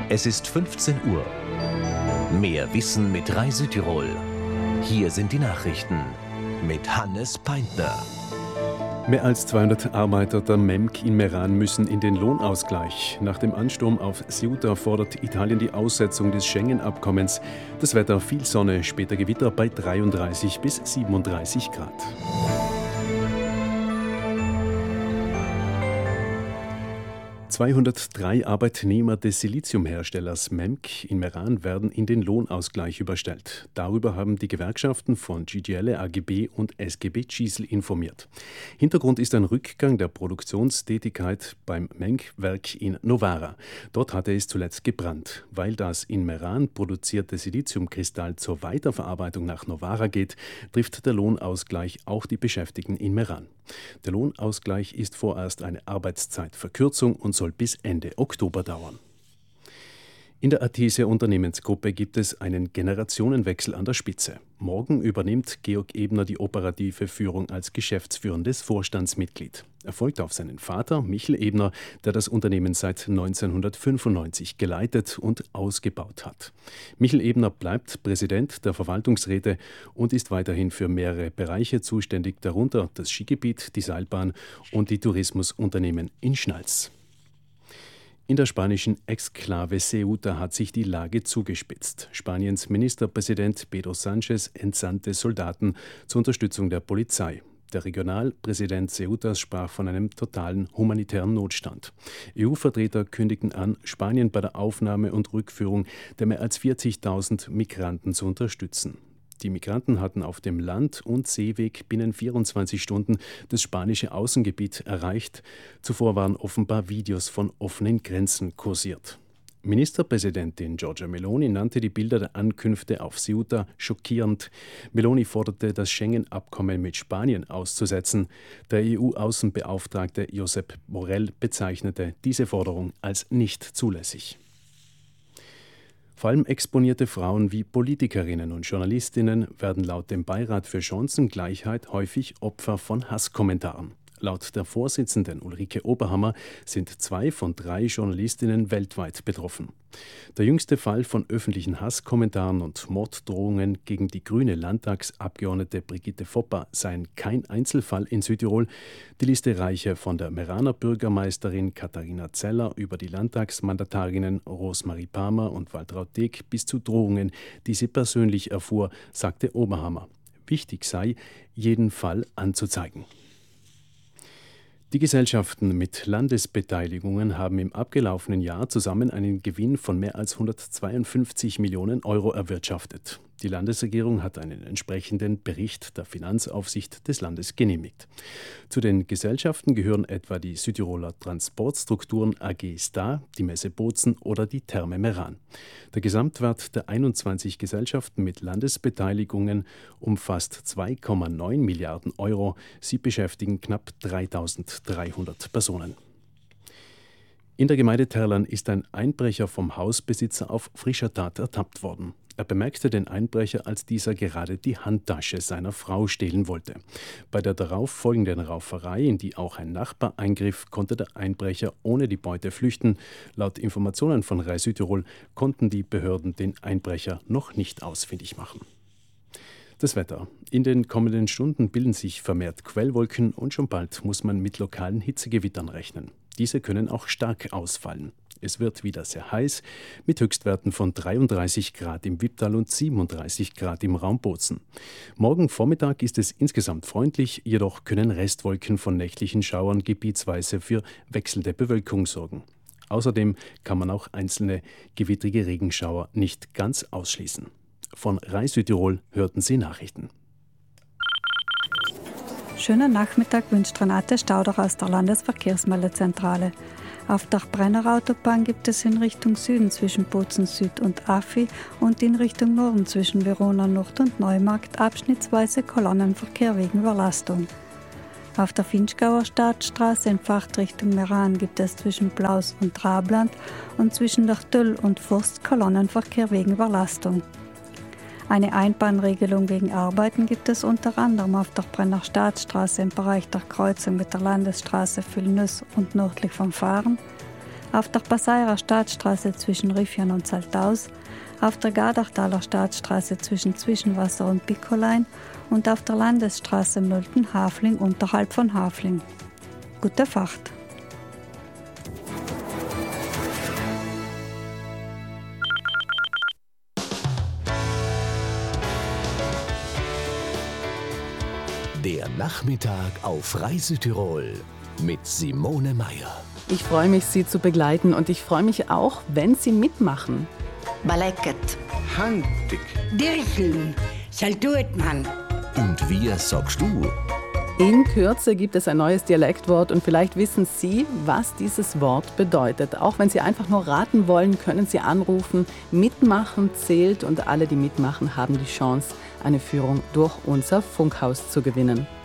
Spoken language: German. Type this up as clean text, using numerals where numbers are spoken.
Es ist 15 Uhr. Mehr Wissen mit Rai Südtirol. Hier sind die Nachrichten mit Hannes Peintner. Mehr als 200 Arbeiter der MEMC in Meran müssen in den Lohnausgleich. Nach dem Ansturm auf Ceuta fordert Italien die Aussetzung des Schengen-Abkommens. Das Wetter: viel Sonne, später Gewitter bei 33 bis 37 Grad. ...203 Arbeitnehmer des Siliziumherstellers MEMC in Meran werden in den Lohnausgleich überstellt. Darüber haben die Gewerkschaften von GGL, AGB und SGB Gisel informiert. Hintergrund ist ein Rückgang der Produktionstätigkeit beim MEMC-Werk in Novara. Dort hatte es zuletzt gebrannt. Weil das in Meran produzierte Siliziumkristall zur Weiterverarbeitung nach Novara geht, trifft der Lohnausgleich auch die Beschäftigten in Meran. Der Lohnausgleich ist vorerst eine Arbeitszeitverkürzung und soll bis Ende Oktober dauern. In der Artesia Unternehmensgruppe gibt es einen Generationenwechsel an der Spitze. Morgen übernimmt Georg Ebner die operative Führung als geschäftsführendes Vorstandsmitglied. Er folgt auf seinen Vater Michel Ebner, der das Unternehmen seit 1995 geleitet und ausgebaut hat. Michel Ebner bleibt Präsident der Verwaltungsräte und ist weiterhin für mehrere Bereiche zuständig, darunter das Skigebiet, die Seilbahn und die Tourismusunternehmen in Schnals. In der spanischen Exklave Ceuta hat sich die Lage zugespitzt. Spaniens Ministerpräsident Pedro Sánchez entsandte Soldaten zur Unterstützung der Polizei. Der Regionalpräsident Ceutas sprach von einem totalen humanitären Notstand. EU-Vertreter kündigten an, Spanien bei der Aufnahme und Rückführung der mehr als 40.000 Migranten zu unterstützen. Die Migranten hatten auf dem Land- und Seeweg binnen 24 Stunden das spanische Außengebiet erreicht. Zuvor waren offenbar Videos von offenen Grenzen kursiert. Ministerpräsidentin Giorgia Meloni nannte die Bilder der Ankünfte auf Ceuta schockierend. Meloni forderte, das Schengen-Abkommen mit Spanien auszusetzen. Der EU-Außenbeauftragte Josep Borrell bezeichnete diese Forderung als nicht zulässig. Vor allem exponierte Frauen wie Politikerinnen und Journalistinnen werden laut dem Beirat für Chancengleichheit häufig Opfer von Hasskommentaren. Laut der Vorsitzenden Ulrike Oberhammer sind 2 von 3 Journalistinnen weltweit betroffen. Der jüngste Fall von öffentlichen Hasskommentaren und Morddrohungen gegen die grüne Landtagsabgeordnete Brigitte Foppa seien kein Einzelfall in Südtirol. Die Liste reiche von der Meraner Bürgermeisterin Katharina Zeller über die Landtagsmandatarinnen Rosmarie Palmer und Waltraud Deck bis zu Drohungen, die sie persönlich erfuhr, sagte Oberhammer. Wichtig sei, jeden Fall anzuzeigen. Die Gesellschaften mit Landesbeteiligungen haben im abgelaufenen Jahr zusammen einen Gewinn von mehr als 152 Millionen Euro erwirtschaftet. Die Landesregierung hat einen entsprechenden Bericht der Finanzaufsicht des Landes genehmigt. Zu den Gesellschaften gehören etwa die Südtiroler Transportstrukturen AG Star, die Messe Bozen oder die Therme Meran. Der Gesamtwert der 21 Gesellschaften mit Landesbeteiligungen umfasst 2,9 Milliarden Euro. Sie beschäftigen knapp 3.300 Personen. In der Gemeinde Terlan ist ein Einbrecher vom Hausbesitzer auf frischer Tat ertappt worden. Er bemerkte den Einbrecher, als dieser gerade die Handtasche seiner Frau stehlen wollte. Bei der darauf folgenden Rauferei, in die auch ein Nachbar eingriff, konnte der Einbrecher ohne die Beute flüchten. Laut Informationen von Rai Südtirol konnten die Behörden den Einbrecher noch nicht ausfindig machen. Das Wetter. In den kommenden Stunden bilden sich vermehrt Quellwolken und schon bald muss man mit lokalen Hitzegewittern rechnen. Diese können auch stark ausfallen. Es wird wieder sehr heiß, mit Höchstwerten von 33 Grad im Wipptal und 37 Grad im Raum Bozen. Morgen Vormittag ist es insgesamt freundlich, jedoch können Restwolken von nächtlichen Schauern gebietsweise für wechselnde Bewölkung sorgen. Außerdem kann man auch einzelne gewittrige Regenschauer nicht ganz ausschließen. Von Rai Südtirol hörten Sie Nachrichten. Schönen Nachmittag wünscht Renate Stauder aus der Landesverkehrsmeldezentrale. Auf der Brennerautobahn gibt es in Richtung Süden zwischen Bozen Süd und Affi und in Richtung Norden zwischen Verona Nord und Neumarkt abschnittsweise Kolonnenverkehr wegen Überlastung. Auf der Finchgauer Staatsstraße in Fahrtrichtung Meran gibt es zwischen Blaus und Trabland und zwischen der Töll und Forst Kolonnenverkehr wegen Überlastung. Eine Einbahnregelung wegen Arbeiten gibt es unter anderem auf der Brenner Staatsstraße im Bereich der Kreuzung mit der Landesstraße Villeneuve und nördlich vom Fahren, auf der Passairer Staatsstraße zwischen Riffian und Saltaus, auf der Gardachtaler Staatsstraße zwischen Zwischenwasser und Pickolein und auf der Landesstraße Mölten-Hafling unterhalb von Hafling. Gute Fahrt! Der Nachmittag auf Reisetirol mit Simone Meier. Ich freue mich, Sie zu begleiten und ich freue mich auch, wenn Sie mitmachen. Baleket. Handig. Dircheln. Saltuetmann. Und wie sagst du? In Kürze gibt es ein neues Dialektwort und vielleicht wissen Sie, was dieses Wort bedeutet. Auch wenn Sie einfach nur raten wollen, können Sie anrufen. Mitmachen zählt und alle, die mitmachen, haben die Chance, eine Führung durch unser Funkhaus zu gewinnen.